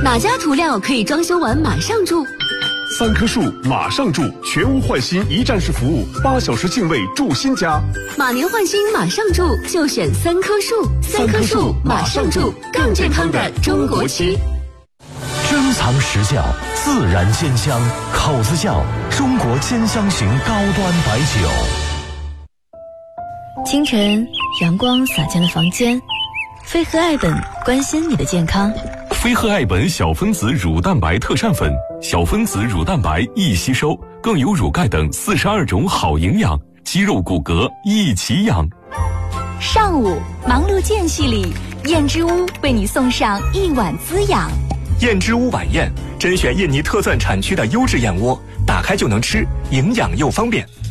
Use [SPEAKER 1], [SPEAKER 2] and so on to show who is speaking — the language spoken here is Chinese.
[SPEAKER 1] 哪家涂料可以装修完马上住
[SPEAKER 2] ？3棵树马上住，全屋换新一站式服务，8小时净位住新家。
[SPEAKER 1] 马年换新马上住，就选3棵树。3棵树马上住，更健康的中国区。
[SPEAKER 3] 珍藏实窖，自然鲜香，口子窖，中国兼香型高端白酒。
[SPEAKER 4] 清晨，阳光洒进了房间，飞鹤爱本关心你的健康。
[SPEAKER 5] 飞鹤爱本小分子乳蛋白特膳粉，小分子乳蛋白易吸收，更有乳钙等42种好营养，肌肉骨骼一起养。
[SPEAKER 6] 上午忙碌间隙里，燕之屋为你送上一碗滋养。
[SPEAKER 7] 燕之屋晚宴，甄选印尼特钻产区的优质燕窝，打开就能吃，营养又方便。